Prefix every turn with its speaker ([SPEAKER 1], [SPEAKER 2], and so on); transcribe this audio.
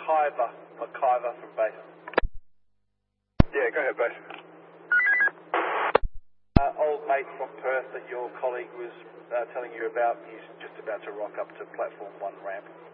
[SPEAKER 1] McIver from base.
[SPEAKER 2] Yeah, go ahead, base.
[SPEAKER 1] Old mate from Perth that your colleague was telling you about, he's just about to rock up to platform 1 ramp.